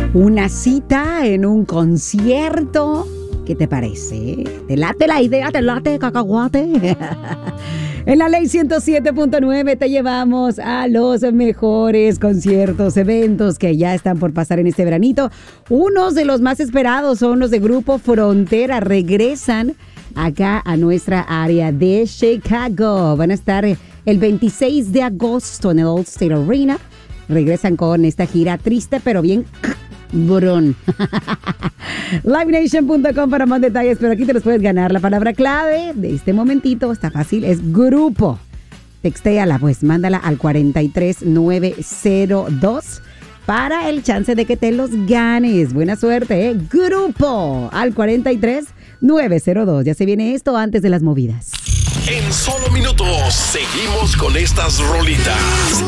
una cita en un concierto. ¿Qué te parece? ¿Te late la idea? ¿Te late cacahuate? En la Ley 107.9 te llevamos a los mejores conciertos, eventos que ya están por pasar en este veranito. Unos de los más esperados son los de Grupo Frontera. Regresan acá a nuestra área de Chicago. Van a estar el 26 de agosto en el Old State Arena. Regresan con esta gira triste, pero bien burón. LiveNation.com para más detalles, pero aquí te los puedes ganar. La palabra clave de este momentito está fácil, es grupo. Textéala, pues, mándala al 43902 para el chance de que te los ganes. Buena suerte, ¿eh? Grupo al 43902. Ya se viene esto antes de las movidas. En solo minutos seguimos con estas rolitas.